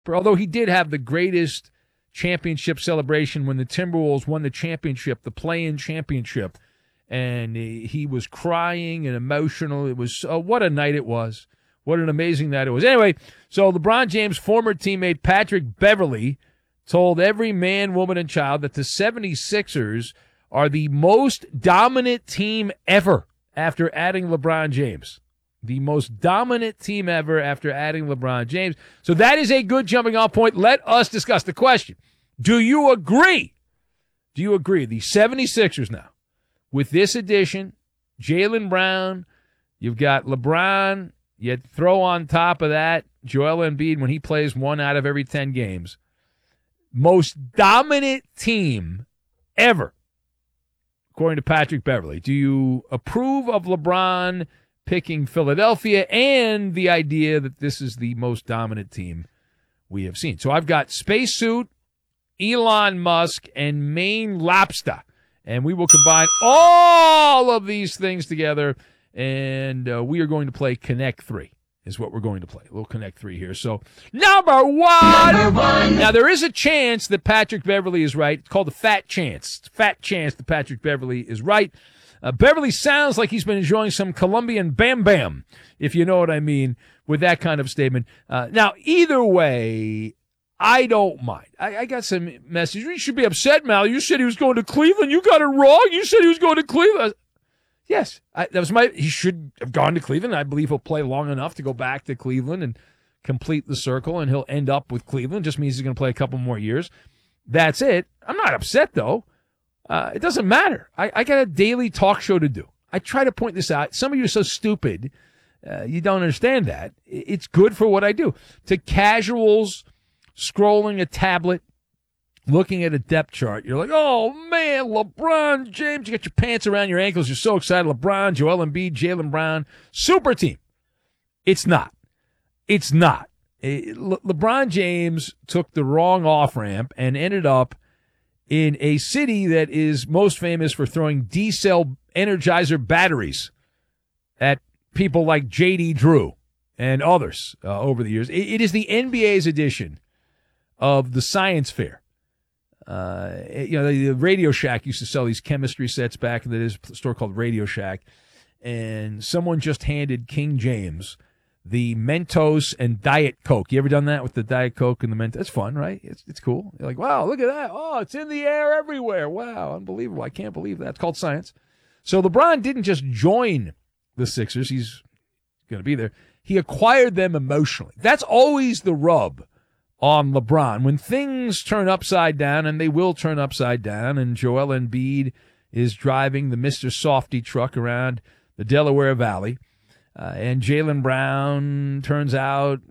although he did have the greatest championship celebration when the Timberwolves won the championship, the play-in championship, and he was crying and emotional. It was what a night it was. What an amazing night it was. Anyway, so LeBron James' former teammate Patrick Beverley told every man, woman, and child that the 76ers are the most dominant team ever after adding LeBron James. The most dominant team ever after adding LeBron James. So that is a good jumping off point. Let us discuss the question. Do you agree? Do you agree? The 76ers now, with this addition, Jaylen Brown, you've got LeBron, you throw on top of that Joel Embiid when he plays 1 out of every 10 games. Most dominant team ever, according to Patrick Beverley. Do you approve of LeBron picking Philadelphia and the idea that this is the most dominant team we have seen? So I've got Spacesuit, Elon Musk, and Maine Lobster. And we will combine all of these things together, and we are going to play Connect 3 is what we're going to play. A little Connect 3 here. So, number one. Now, there is a chance that Patrick Beverley is right. It's called the fat chance. It's a fat chance that Patrick Beverley is right. Beverly sounds like he's been enjoying some Colombian Bam Bam, if you know what I mean, with that kind of statement. Now, either way, I don't mind. I got some messages. You should be upset, Mal. You said he was going to Cleveland. You got it wrong. You said he was going to Cleveland. Yes, he should have gone to Cleveland. I believe he'll play long enough to go back to Cleveland and complete the circle, and he'll end up with Cleveland. Just means he's going to play a couple more years. That's it. I'm not upset, though. It doesn't matter. I got a daily talk show to do. I try to point this out. Some of you are so stupid, you don't understand that. It's good for what I do. To casuals scrolling a tablet, looking at a depth chart, you're like, oh, man, LeBron James. You got your pants around your ankles. You're so excited. LeBron, Joel Embiid, Jaylen Brown. Super team. It's not. It's not. LeBron James took the wrong off-ramp and ended up in a city that is most famous for throwing D-cell Energizer batteries at people like J.D. Drew and others over the years. It is the NBA's edition of the science fair. The Radio Shack used to sell these chemistry sets back in the days, a store called Radio Shack, and someone just handed King James the Mentos and Diet Coke. You ever done that with the Diet Coke and the Mentos? It's fun, right? It's cool. You're like, wow, look at that. Oh, it's in the air everywhere. Wow, unbelievable. I can't believe that. It's called science. So LeBron didn't just join the Sixers. He's going to be there. He acquired them emotionally. That's always the rub on LeBron. When things turn upside down, and they will turn upside down, and Joel Embiid is driving the Mr. Softy truck around the Delaware Valley, and Jaylen Brown turns out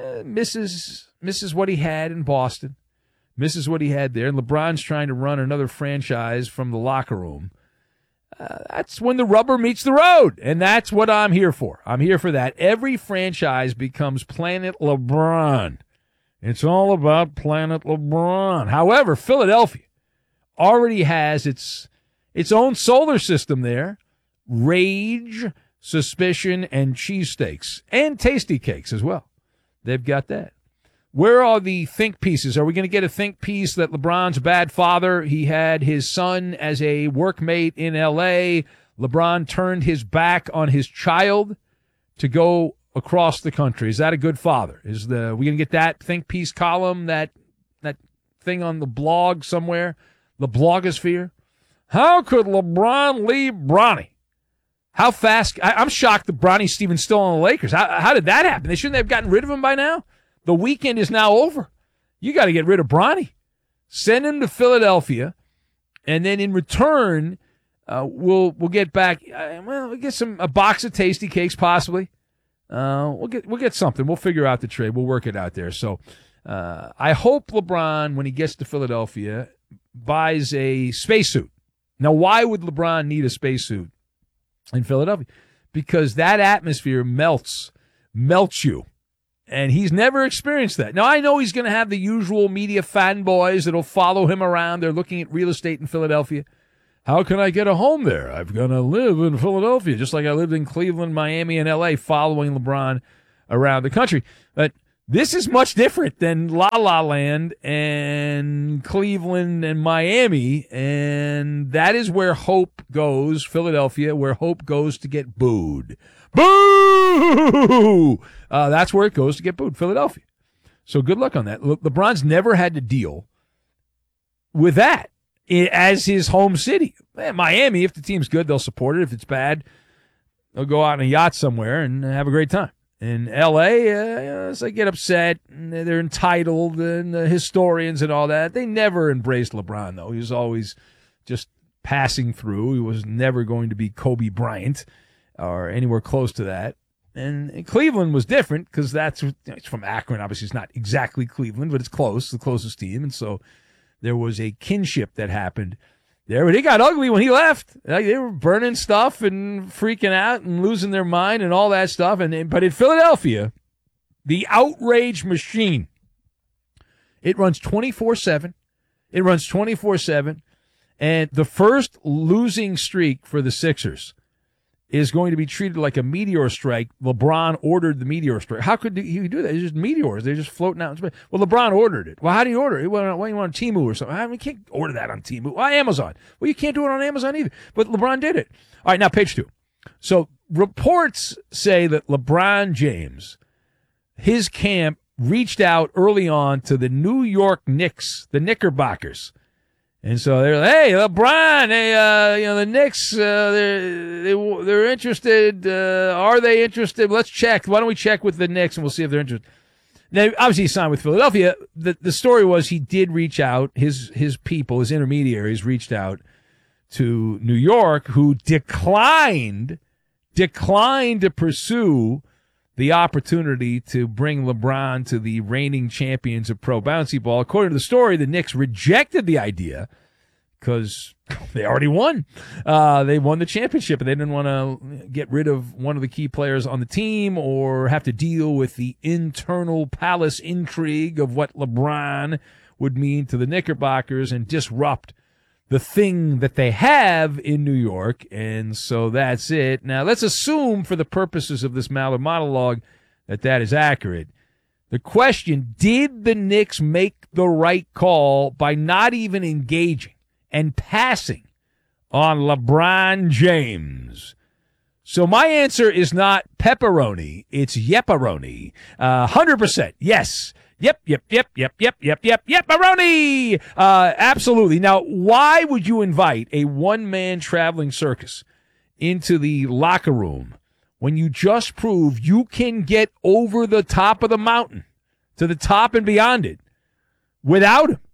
misses what he had in Boston, misses what he had there, and LeBron's trying to run another franchise from the locker room. That's when the rubber meets the road, and that's what I'm here for. I'm here for that. Every franchise becomes Planet LeBron. It's all about Planet LeBron. However, Philadelphia already has its own solar system there. Rage, suspicion, and cheesesteaks, and tasty cakes as well. They've got that. Where are the think pieces? Are we going to get a think piece that LeBron's a bad father? He had his son as a workmate in L.A. LeBron turned his back on his child to go across the country. Is that a good father? We going to get that think piece column, that thing on the blog somewhere, the blogosphere? How could LeBron leave Bronny? How fast? I'm shocked that Bronny Stevens still on the Lakers. How did that happen? They shouldn't have gotten rid of him by now. The weekend is now over. You got to get rid of Bronny. Send him to Philadelphia, and then in return, we'll get back. We'll get a box of tasty cakes possibly. We'll get something. We'll figure out the trade. We'll work it out there. So I hope LeBron, when he gets to Philadelphia, buys a spacesuit. Now, why would LeBron need a spacesuit in Philadelphia? Because that atmosphere melts you. And he's never experienced that. Now, I know he's going to have the usual media fanboys that'll follow him around. They're looking at real estate in Philadelphia. How can I get a home there? I'm going to live in Philadelphia, just like I lived in Cleveland, Miami, and L.A., following LeBron around the country. But This is much different than La La Land and Cleveland and Miami, and that is where hope goes, Philadelphia, where hope goes to get booed. Boo! That's where it goes to get booed, Philadelphia. So good luck on that. LeBron's never had to deal with that as his home city. Miami, if the team's good, they'll support it. If it's bad, they'll go out on a yacht somewhere and have a great time. In L.A., they get upset, and they're entitled, and the historians and all that. They never embraced LeBron, though. He was always just passing through. He was never going to be Kobe Bryant or anywhere close to that. And Cleveland was different because it's from Akron. Obviously, it's not exactly Cleveland, but it's close, the closest team. And so there was a kinship that happened there. But it got ugly when he left. They were burning stuff and freaking out and losing their mind and all that stuff. But in Philadelphia, the outrage machine, it runs 24/7. It runs 24/7. And the first losing streak for the Sixers is going to be treated like a meteor strike. LeBron ordered the meteor strike. How could he do that? It's just meteors. They're just floating out in space. Well, LeBron ordered it. Well, how do you order it? Why do you want Temu or something? I mean, you can't order that on Temu. Well, Amazon. Well, you can't do it on Amazon either. But LeBron did it. All right, now page 2. So reports say that LeBron James, his camp, reached out early on to the New York Knicks, the Knickerbockers. And so they're like, hey, LeBron, the Knicks, they're interested. Are they interested? Let's check. Why don't we check with the Knicks and we'll see if they're interested. Now, obviously he signed with Philadelphia. The story was he did reach out. His people, his intermediaries reached out to New York, who declined to pursue the opportunity to bring LeBron to the reigning champions of pro bouncy ball. According to the story, the Knicks rejected the idea because they already won. They won the championship, and they didn't want to get rid of one of the key players on the team or have to deal with the internal palace intrigue of what LeBron would mean to the Knickerbockers and disrupt the thing that they have in New York. And so that's it. Now, let's assume for the purposes of this Maller monologue that is accurate. The question, did the Knicks make the right call by not even engaging and passing on LeBron James? So my answer is not pepperoni. It's yepperoni. 100%. Yes. Yep, Maroni! Absolutely. Now, why would you invite a one-man traveling circus into the locker room when you just proved you can get over the top of the mountain, to the top and beyond it, without him?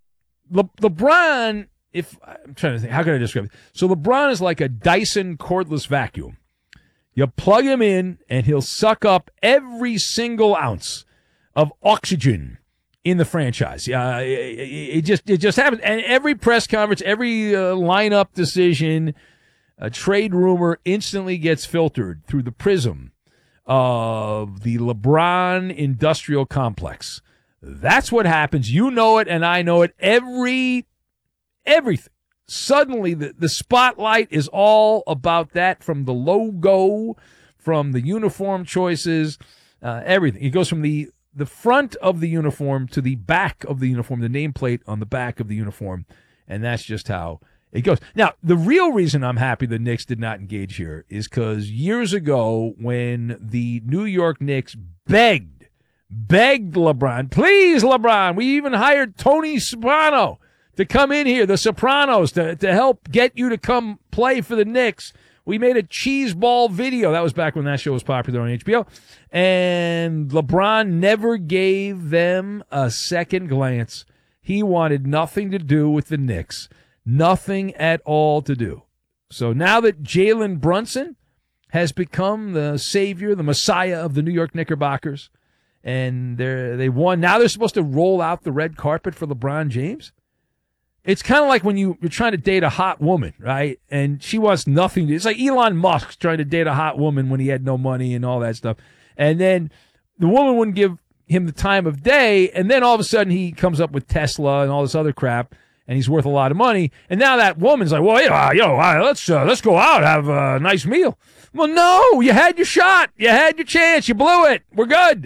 LeBron, I'm trying to think, how can I describe it? So LeBron is like a Dyson cordless vacuum. You plug him in, and he'll suck up every single ounce of oxygen in the franchise. It just happens. And every press conference, every lineup decision, a trade rumor instantly gets filtered through the prism of the LeBron industrial complex. That's what happens. You know it, and I know it. Everything. Suddenly, the spotlight is all about that, from the logo, from the uniform choices, everything. It goes from the front of the uniform to the back of the uniform, the nameplate on the back of the uniform, and that's just how it goes. Now, the real reason I'm happy the Knicks did not engage here is because years ago when the New York Knicks begged LeBron, please, LeBron, we even hired Tony Soprano to come in here, the Sopranos, to help get you to come play for the Knicks. We made a cheese ball video. That was back when that show was popular on HBO. And LeBron never gave them a second glance. He wanted nothing to do with the Knicks. Nothing at all to do. So now that Jalen Brunson has become the savior, the messiah of the New York Knickerbockers, and they won, now they're supposed to roll out the red carpet for LeBron James? It's kind of like when you're trying to date a hot woman, right? And she wants nothing. It's like Elon Musk trying to date a hot woman when he had no money and all that stuff. And then the woman wouldn't give him the time of day. And then all of a sudden he comes up with Tesla and all this other crap, and he's worth a lot of money. And now that woman's like, well, let's go out, have a nice meal. Well, no, you had your shot. You had your chance. You blew it. We're good.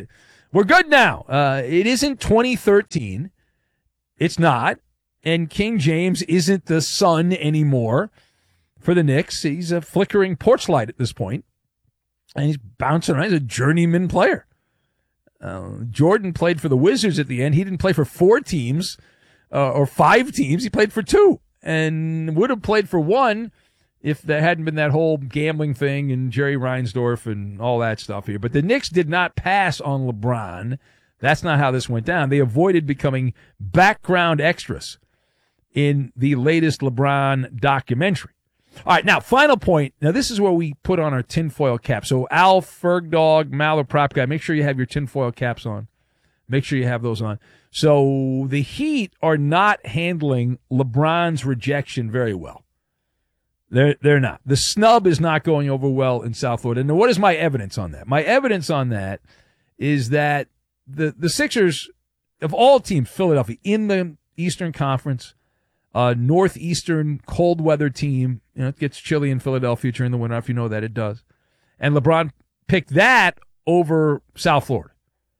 We're good now. It isn't 2013. It's not. And King James isn't the sun anymore for the Knicks. He's a flickering porch light at this point. And he's bouncing around. He's a journeyman player. Jordan played for the Wizards at the end. He didn't play for 4 teams or 5 teams. He played for 2 and would have played for 1 if there hadn't been that whole gambling thing and Jerry Reinsdorf and all that stuff here. But the Knicks did not pass on LeBron. That's not how this went down. They avoided becoming background extras in the latest LeBron documentary. All right, now, final point. Now, this is where we put on our tinfoil cap. So, Al, Fergdog, Mal, or Prop Guy, make sure you have your tinfoil caps on. Make sure you have those on. So, the Heat are not handling LeBron's rejection very well. They're not. The snub is not going over well in South Florida. And what is my evidence on that? My evidence on that is that the Sixers, of all teams, Philadelphia, in the Eastern Conference, northeastern cold weather team. You know, it gets chilly in Philadelphia during the winter, if you know that it does. And LeBron picked that over South Florida.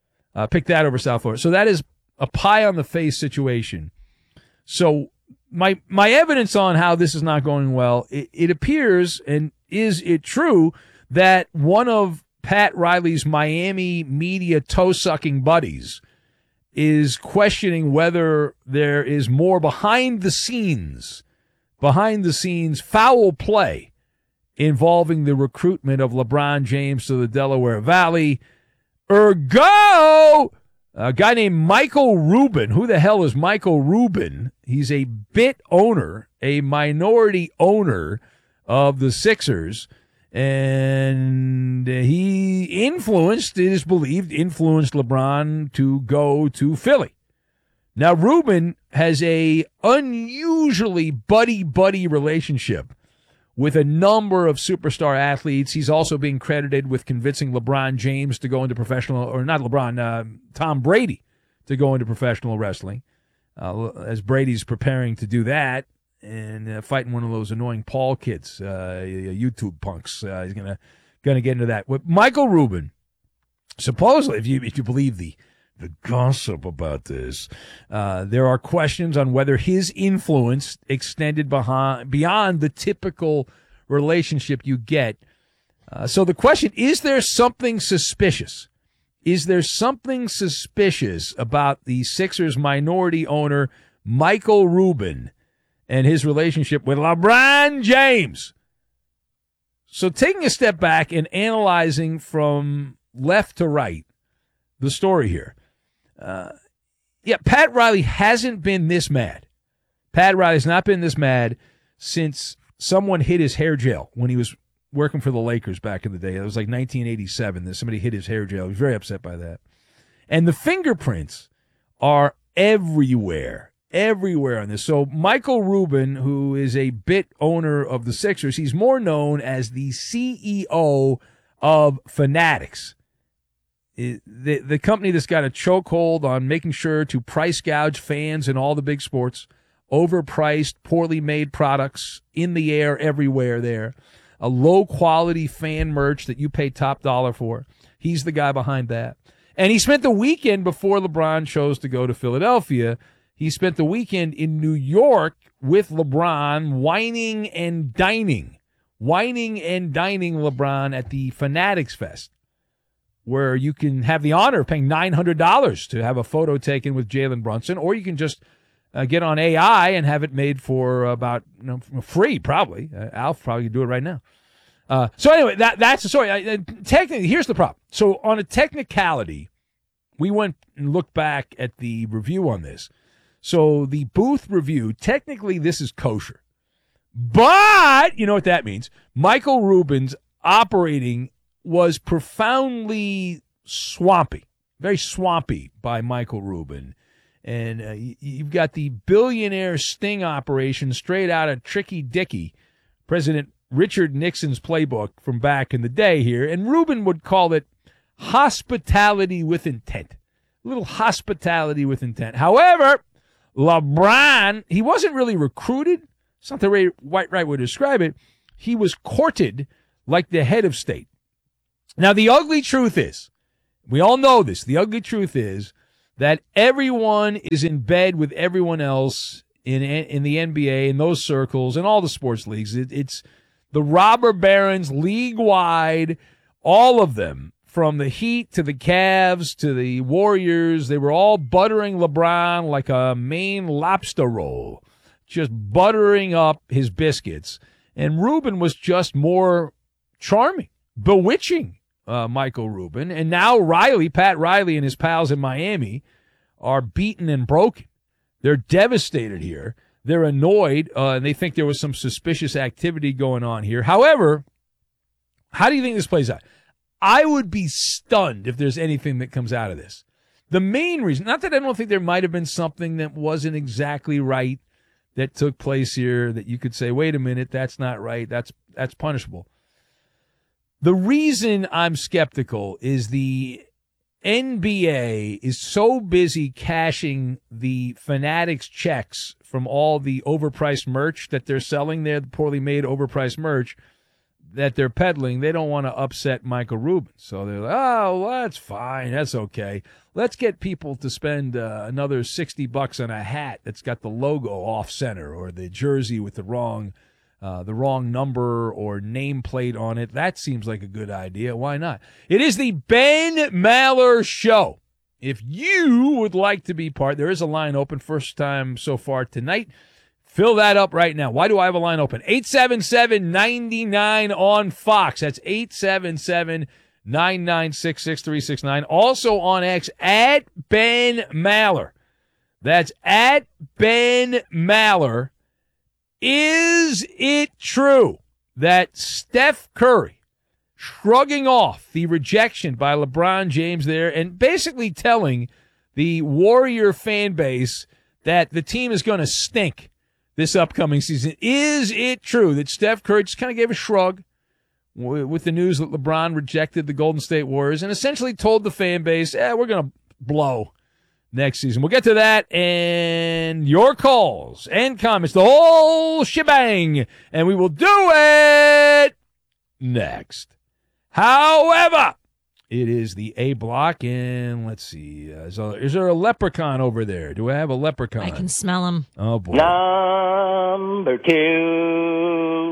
So that is a pie on the face situation. So my evidence on how this is not going well, it appears, and is it true, that one of Pat Riley's Miami media toe-sucking buddies is questioning whether there is more behind the scenes foul play involving the recruitment of LeBron James to the Delaware Valley. Ergo, a guy named Michael Rubin. Who the hell is Michael Rubin? He's a bit owner, a minority owner of the Sixers. And he it is believed, influenced LeBron to go to Philly. Now, Rubin has a unusually buddy-buddy relationship with a number of superstar athletes. He's also being credited with convincing LeBron James to go into Tom Brady to go into professional wrestling, as Brady's preparing to do that. And fighting one of those annoying Paul kids, YouTube punks. He's gonna get into that. With Michael Rubin, supposedly, if you believe the gossip about this, there are questions on whether his influence extended beyond the typical relationship you get. So the question: is there something suspicious? Is there something suspicious about the Sixers minority owner Michael Rubin and his relationship with LeBron James? So taking a step back and analyzing from left to right the story here. Pat Riley hasn't been this mad. Pat Riley's not been this mad since someone hit his hair gel when he was working for the Lakers back in the day. It was like 1987 that somebody hit his hair gel. He was very upset by that. And the fingerprints are everywhere on this. So Michael Rubin, who is a bit owner of the Sixers, he's more known as the CEO of Fanatics, the company that's got a chokehold on making sure to price gouge fans in all the big sports, overpriced, poorly made products in the air everywhere there, a low-quality fan merch that you pay top dollar for. He's the guy behind that. And he spent the weekend before LeBron chose to go to Philadelphia. He spent the weekend in New York with LeBron, wining and dining LeBron at the Fanatics Fest, where you can have the honor of paying $900 to have a photo taken with Jalen Brunson, or you can just get on AI and have it made for about free, probably. Alf probably could do it right now. So anyway, that's the story. Technically, here's the problem. So on a technicality, we went and looked back at the review on this. So the Booth review, technically this is kosher. But, you know what that means? Michael Rubin's operating was profoundly swampy, very swampy by Michael Rubin. And you've got the billionaire sting operation straight out of Tricky Dicky, President Richard Nixon's playbook from back in the day here. And Rubin would call it hospitality with intent. A little hospitality with intent. However, LeBron, he wasn't really recruited. It's not the right way to describe it. He was courted like the head of state. Now, the ugly truth is, We all know this. The ugly truth is that everyone is in bed with everyone else in the NBA, in those circles, in all the sports leagues. It's the robber barons league-wide, all of them, from the Heat to the Cavs to the Warriors. They were all buttering LeBron like a Maine lobster roll, just buttering up his biscuits. And Rubin was just more charming, bewitching, Michael Rubin. And now Pat Riley and his pals in Miami are beaten and broken. They're devastated here. They're annoyed, and they think there was some suspicious activity going on here. However, how do you think this plays out? I would be stunned if there's anything that comes out of this. The main reason, not that I don't think there might have been something that wasn't exactly right that took place here that you could say, wait a minute, that's not right, that's punishable. The reason I'm skeptical is the NBA is so busy cashing the Fanatics checks from all the overpriced merch that they're selling there, the poorly made overpriced merch that they're peddling. They don't want to upset Michael Rubin. So they're like, oh, well, that's fine. That's okay. Let's get people to spend another $60 on a hat that's got the logo off center or the jersey with the wrong number or nameplate on it. That seems like a good idea. Why not? It is the Ben Maller Show. If you would like to be part, there is a line open, first time so far tonight. Fill that up right now. Why do I have a line open? 877-99 on Fox. That's 877-996-6369. Also on X, at Ben Maller. That's at Ben Maller. Is it true that Steph Curry, shrugging off the rejection by LeBron James there and basically telling the Warrior fan base that the team is going to stink this upcoming season, is it true that Steph Curry just kind of gave a shrug with the news that LeBron rejected the Golden State Warriors and essentially told the fan base, we're going to blow next season? We'll get to that and your calls and comments, the whole shebang, and we will do it next. However, it is the A block, and let's see, is there a leprechaun over there? Do I have a leprechaun? I can smell him. Oh, boy. Number 2.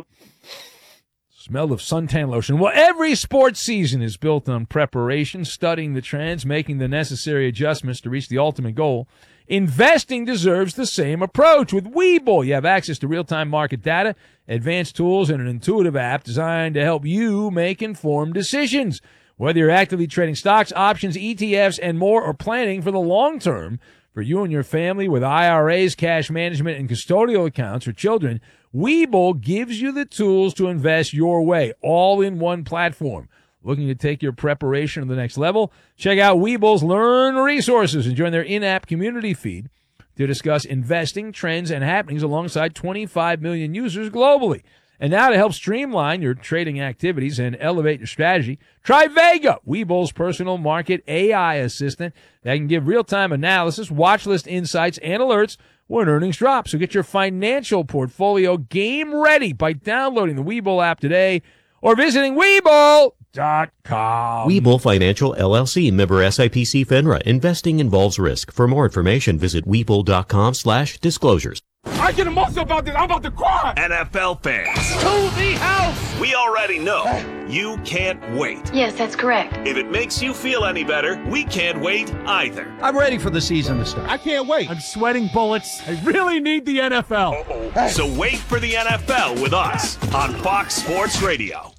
Smell of suntan lotion. Well, every sports season is built on preparation, studying the trends, making the necessary adjustments to reach the ultimate goal. Investing deserves the same approach. With Webull, you have access to real-time market data, advanced tools, and an intuitive app designed to help you make informed decisions. Whether you're actively trading stocks, options, ETFs, and more, or planning for the long term, for you and your family with IRAs, cash management, and custodial accounts for children, Webull gives you the tools to invest your way, all in one platform. Looking to take your preparation to the next level? Check out Webull's Learn resources and join their in-app community feed to discuss investing, trends, and happenings alongside 25 million users globally. And now to help streamline your trading activities and elevate your strategy, try Vega, Webull's personal market AI assistant that can give real-time analysis, watch list insights, and alerts when earnings drop. So get your financial portfolio game ready by downloading the Webull app today or visiting Webull.com. Webull Financial LLC, member SIPC FINRA. Investing involves risk. For more information, visit Webull.com/disclosures. I get emotional about this. I'm about to cry. NFL fans, To the house. we already know you can't wait. Yes, that's correct. If it makes you feel any better, we can't wait either. I'm ready for the season to start. I can't wait. I'm sweating bullets. I really need the NFL. So wait for the NFL with us on Fox Sports Radio.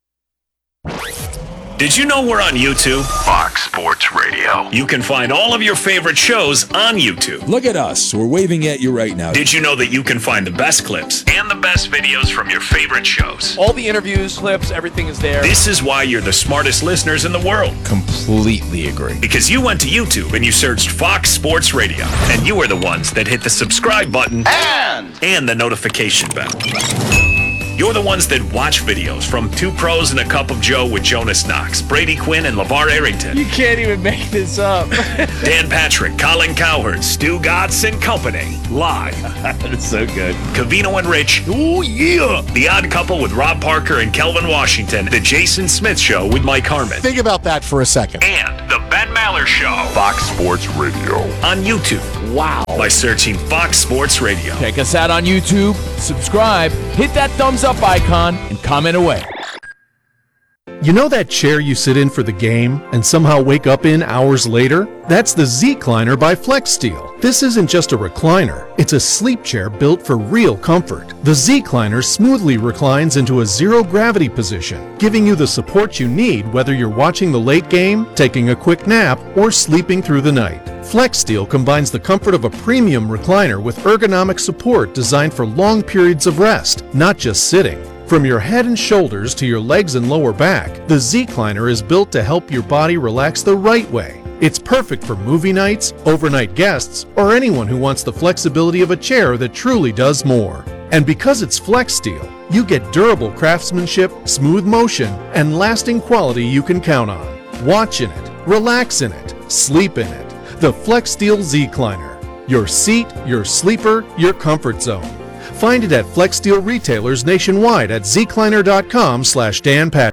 Did you know we're on YouTube? Fox Sports Radio. You can find all of your favorite shows on YouTube. Look at us. We're waving at you right now. Did you know that you can find the best clips and the best videos from your favorite shows? All the interviews, clips, everything is there. This is why you're the smartest listeners in the world. Completely agree. Because you went to YouTube and you searched Fox Sports Radio. And you were the ones that hit the subscribe button and the notification bell. You're the ones that watch videos from Two Pros and a Cup of Joe with Jonas Knox, Brady Quinn, and LeVar Arrington. You can't even make this up. Dan Patrick, Colin Cowherd, Stu Gatz, and company. Live. That's so good. Covino and Rich. Oh, yeah. The Odd Couple with Rob Parker and Kelvin Washington. The Jason Smith Show with Mike Harmon. Think about that for a second. And the best Maller Show. Fox Sports Radio. On YouTube. Wow. By searching Fox Sports Radio. Check us out on YouTube, subscribe, hit that thumbs up icon, and comment away. You know that chair you sit in for the game and somehow wake up in hours later? That's the Z-Cliner by FlexSteel. This isn't just a recliner, it's a sleep chair built for real comfort. The Z-Cliner smoothly reclines into a zero-gravity position, giving you the support you need whether you're watching the late game, taking a quick nap, or sleeping through the night. FlexSteel combines the comfort of a premium recliner with ergonomic support designed for long periods of rest, not just sitting. From your head and shoulders to your legs and lower back, the Z-Cliner is built to help your body relax the right way. It's perfect for movie nights, overnight guests, or anyone who wants the flexibility of a chair that truly does more. And because it's FlexSteel, you get durable craftsmanship, smooth motion, and lasting quality you can count on. Watch in it, relax in it, sleep in it. The FlexSteel Z-Cliner. Your seat, your sleeper, your comfort zone. Find it at FlexSteel retailers nationwide at zcliner.com/Dan Pat.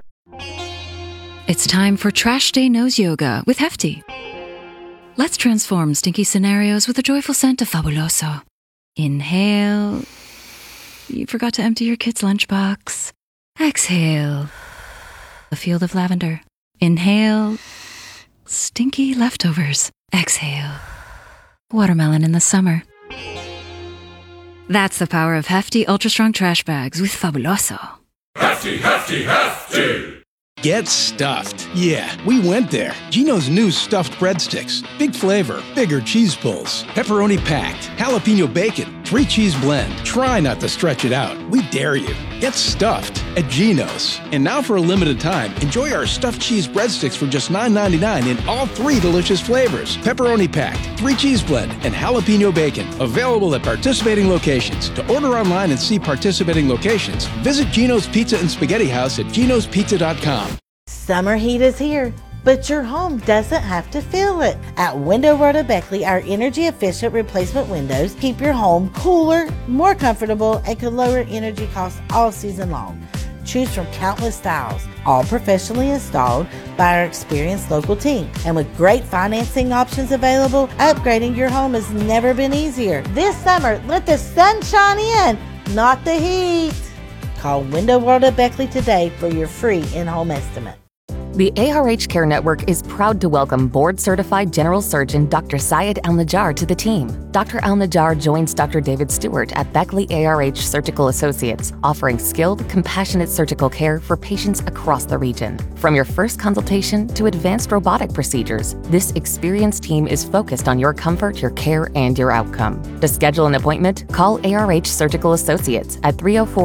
It's time for Trash Day Nose Yoga with Hefty. Let's transform stinky scenarios with a joyful scent of Fabuloso. Inhale. You forgot to empty your kid's lunchbox. Exhale. A field of lavender. Inhale. Stinky leftovers. Exhale. Watermelon in the summer. That's the power of Hefty Ultra Strong Trash Bags with Fabuloso. Hefty, Hefty, Hefty! Get stuffed. Yeah, we went there. Geno's new stuffed breadsticks. Big flavor, bigger cheese pulls, pepperoni packed, jalapeno bacon, 3-cheese blend. Try not to stretch it out. We dare you. Get stuffed at Geno's. And now for a limited time, enjoy our stuffed cheese breadsticks for just $9.99 in all 3 delicious flavors. Pepperoni packed, 3-cheese blend, and jalapeno bacon. Available at participating locations. To order online and see participating locations, visit Geno's Pizza and Spaghetti House at genospizza.com. Summer heat is here, but your home doesn't have to feel it. At Window World of Beckley, our energy-efficient replacement windows keep your home cooler, more comfortable, and can lower energy costs all season long. Choose from countless styles, all professionally installed by our experienced local team. And with great financing options available, upgrading your home has never been easier. This summer, let the sun shine in, not the heat. Call Window World of Beckley today for your free in-home estimate. The ARH Care Network is proud to welcome board-certified general surgeon Dr. Syed Al-Najjar to the team. Dr. Al-Najjar joins Dr. David Stewart at Beckley ARH Surgical Associates, offering skilled, compassionate surgical care for patients across the region. From your first consultation to advanced robotic procedures, this experienced team is focused on your comfort, your care, and your outcome. To schedule an appointment, call ARH Surgical Associates at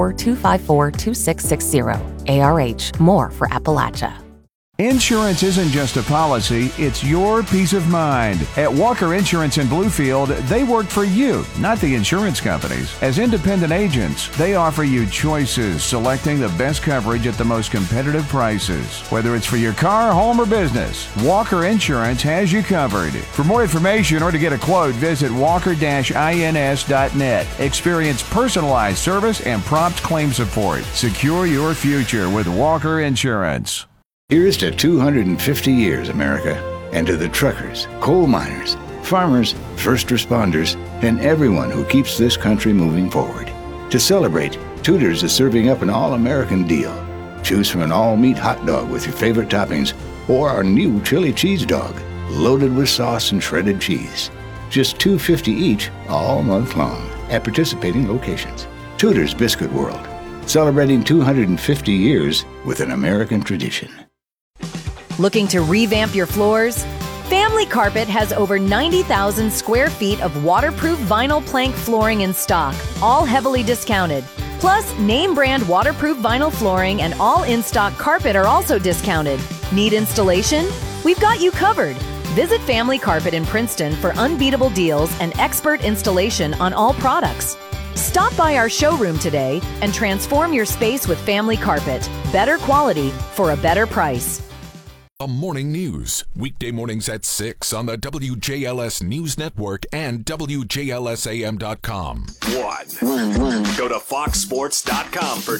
304-254-2660. ARH, more for Appalachia. Insurance isn't just a policy, it's your peace of mind. At Walker Insurance in Bluefield, they work for you, not the insurance companies. As independent agents, they offer you choices, selecting the best coverage at the most competitive prices. Whether it's for your car, home, or business, Walker Insurance has you covered. For more information or to get a quote, visit walker-ins.net. Experience personalized service and prompt claim support. Secure your future with Walker Insurance. Here's to 250 years, America, and to the truckers, coal miners, farmers, first responders, and everyone who keeps this country moving forward. To celebrate, Tudor's is serving up an all-American deal. Choose from an all-meat hot dog with your favorite toppings or our new chili cheese dog, loaded with sauce and shredded cheese. Just $2.50 each all month long at participating locations. Tudor's Biscuit World, celebrating 250 years with an American tradition. Looking to revamp your floors? Family Carpet has over 90,000 square feet of waterproof vinyl plank flooring in stock, all heavily discounted. Plus, name brand waterproof vinyl flooring and all in-stock carpet are also discounted. Need installation? We've got you covered. Visit Family Carpet in Princeton for unbeatable deals and expert installation on all products. Stop by our showroom today and transform your space with Family Carpet. Better quality for a better price. The Morning News, weekday mornings at 6 on the WJLS News Network and WJLSAM.com. Go to foxsports.com for